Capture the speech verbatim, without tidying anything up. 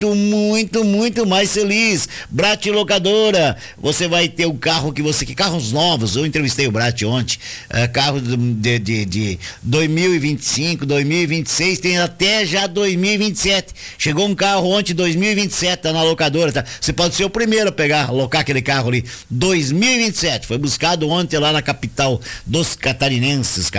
muito, muito mais feliz. Brat Locadora, você vai ter o carro que você quer, carros novos. Eu entrevistei o Brat ontem, é, carro de, de, de dois mil e vinte e cinco, dois mil e vinte e seis, tem até já dois mil e vinte e sete. Chegou um carro ontem, dois mil e vinte e sete, tá na locadora, tá? Você pode ser o primeiro a pegar, alocar aquele carro ali, dois mil e vinte e sete, foi buscado ontem lá na capital dos catarinenses,